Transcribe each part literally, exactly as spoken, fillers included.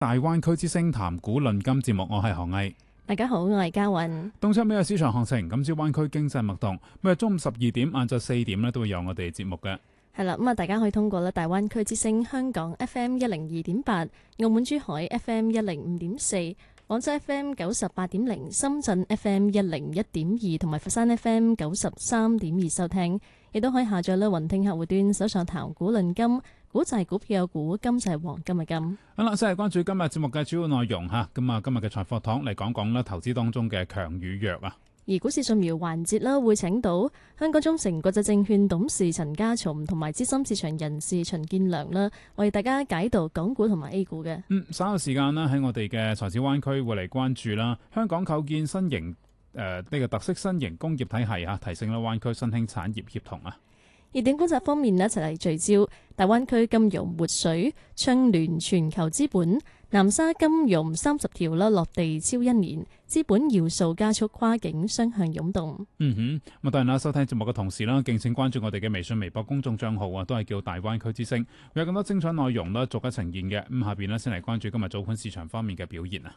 大灣區之聲談股論金節目，我係何毅。 大家好，我係嘉韻。 東出咩市場行情？今朝灣區經濟脈動，每日中午十二點、晏晝四點咧都會有我哋節目嘅。 係啦，咁啊，大家可以通過咧大灣區之聲香港 F M 一零二點八、澳門珠海 F M 一零五點四、廣州 F M 九十八點零、深圳 F M 一零一點二同埋佛山 F M 九十三點二收聽，亦都可以下載咧雲聽客戶端，搜索談股論金。股就係股票嘅股，金就係黃金嘅金。 好啦，先係關注今日節目嘅主要內容吓。咁啊，今日嘅財貨堂嚟講講啦，投資當中嘅強與弱啊。 而股市掃描環節啦，會請到香港中誠國際證券董事陳家松同埋資深市場人士陳建良啦，為大家解讀港股同埋 A 股嘅。 嗯，稍後時間啦，喺我哋嘅財資灣區會嚟關注啦，香港構建新型誒呢個特色新型工業體系啊，提升啦灣區新興產業協同啊。 熱點觀察方面呢，一齊嚟聚焦大灣區金融活水，倡聯全球資本，南沙金融三十條啦落地超一年，資本要素加速跨境雙向湧動。 嗯哼，咁啊當然啦，收聽節目嘅同時啦，敬請關注我哋嘅微信、微博公眾帳號啊，都係叫大灣區之聲，會有更多精彩內容啦，逐一呈現嘅。咁下邊呢，先嚟關注今日早盤市場方面嘅表現啊。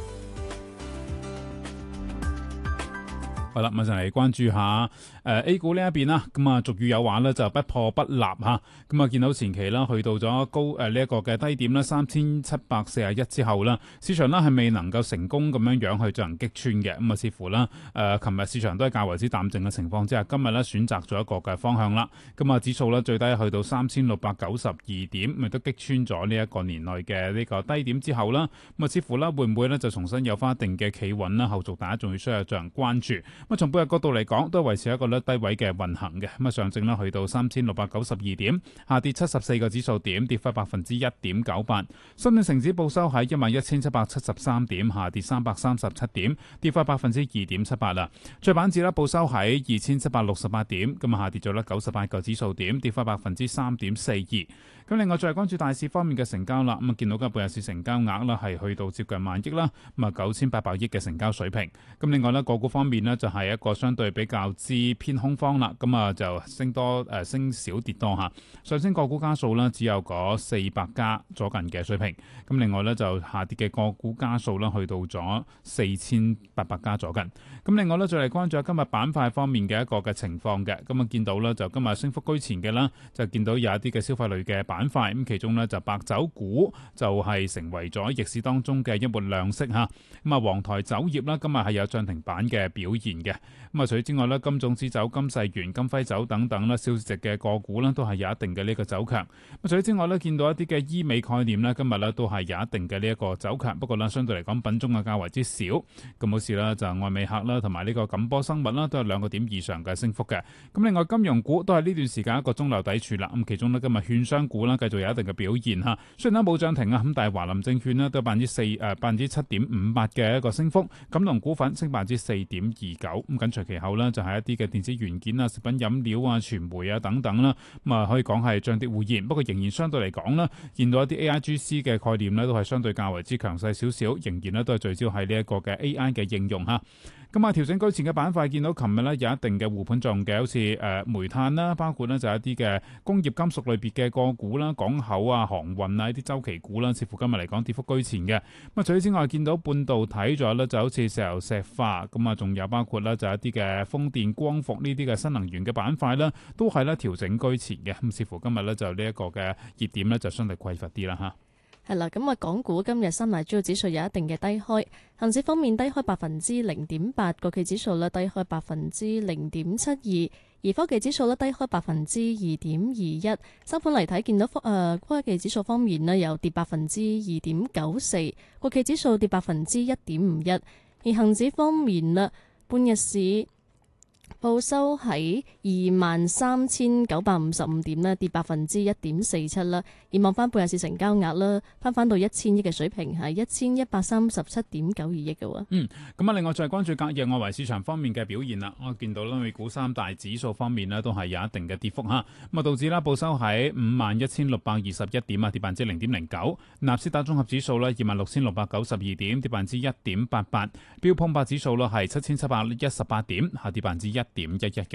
好啦，馬上嚟關注下誒、呃、A 股呢一邊啦。咁啊，俗語有話咧，就不破不立嚇。咁啊，見到前期啦，去到咗高誒呢一個嘅低點啦，三千七百四十一之後啦，市場啦係未能夠成功咁樣樣去進行擊穿嘅。咁啊，似乎啦誒，琴日市場都係較為之淡靜嘅情況之下，今日咧選擇咗一個嘅方向啦。咁啊，指數咧最低去到三千六百九十二點，咪都擊穿咗呢一個年內嘅呢個低點之後啦。咁啊，似乎啦會唔會咧就重新有翻一定嘅企穩啦？後續大家仲要需要進行關注。咁從本日角度嚟講，都係維持一個咧低位嘅運行嘅。咁啊，上證咧去到三千六百九十二點，下跌七十四個指數點，跌幅百分之一點九八。深圳成指報收喺一萬一千七百七十三點，下跌三百三十七點，跌幅百分之二點七八啦。創板指咧報收喺二千七百六十八點，咁啊下跌咗咧九十八個指數點，跌幅百分之三點四二。咁另外再關注大市方面嘅成交啦，咁啊見到今日半日市成交額啦係去到接近萬億啦，咁啊九千八百億嘅成交水平。咁另外咧個股方面呢，就係一個相對比較之偏空方啦，咁啊就升多誒、呃、升少跌多吓。上升個股家數啦只有嗰四百家左近嘅水平。咁另外咧就下跌嘅個股家數啦去到咗四千八百家左近。咁另外咧再嚟關注下今日板塊方面嘅一個嘅情況嘅。咁啊見到咧就今日升幅居前嘅啦，就見到有一啲嘅消費類嘅板塊，咁其中咧就白酒股就係成為咗逆市當中嘅一抹亮色吓。咁啊黃台酒業啦今日係有漲停板嘅表現嘅。咁啊除此之外咧金種子酒、金世元、金輝酒等等啦，少值嘅個股咧都係有一定嘅呢個走強。咁除此之外咧見到一啲嘅醫美概念咧今日咧都係有一定嘅呢一個走強，不過咧相對嚟講品種嘅較為之少。咁好似啦就愛美客啦同埋呢個錦波生物啦都有兩個點以上嘅升幅嘅。咁另外金融股都係呢段時間一個中流砥柱啦。咁其中呢，今日券商股啦繼續有一定嘅表現吓，雖然咧冇漲停啊，咁但係華林證券咧都有百分之四誒百分之七點五八嘅一個升幅，錦龍股份升百分之四點二九。咁緊隨其後呢，就係一啲嘅電子元件啊、食品飲料啊、傳媒啊等等啦，咁啊可以講係漲跌互現。不過仍然相對嚟講呢，見到一啲 A I G C 嘅概念呢，都係相對較為之強勢少少，仍然呢都係聚焦喺呢一個嘅 A I 嘅應用吓。咁啊，調整居前嘅板塊見到琴日呢有一定嘅護盤作用嘅，好似誒煤炭啦，包括呢就一啲嘅工業金屬類別嘅個股啦、港口啊、航運啊、一啲周期股啦，似乎今日嚟講跌幅居前嘅。咁啊，除此之外見到半導體仲有呢就好似石油石化，咁啊仲有包括呢就一啲嘅風電、光伏呢啲嘅新能源嘅板塊啦，都係呢調整居前嘅。咁似乎今日呢就呢一個嘅熱點呢就相對匱乏啲啦吓。 係啦，咁啊，港股今日三大主要指數有一定嘅低開，恒指方面低開百分之零點八，國企指數咧低開百分之零點七二，而科技指數咧低開百分之二點二一。收盤嚟睇，見到科誒科技指數方面咧有跌百分之二點九四，國企指數跌百分之一點五一，而恒指方面咧半日市報收喺二萬三千九百五十五點啦，跌百分之一點四七啦。而望翻半日市成交額啦，翻翻到一千億嘅水平，係一千一百三十七點九二億嘅喎。 嗯，咁啊，另外再關注隔夜外圍市場方面嘅表現啦。我見到啦，美股三大指數方面呢都係有一定嘅跌幅嚇。咁啊，道指啦報收喺五萬一千六百二十一點啊，跌百分之零點零九。納斯達綜合指數呢二萬六千六百九十二點，跌百分之一點八八。標普百指數呢係七千七百一十八點，下跌百分之一點一一嘅。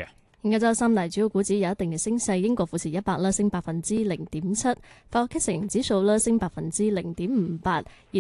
亞洲三大主要股指有一定嘅升勢，英國富時一百啦升百分之零點七，法國 K 成指數啦升百分之零點五八，而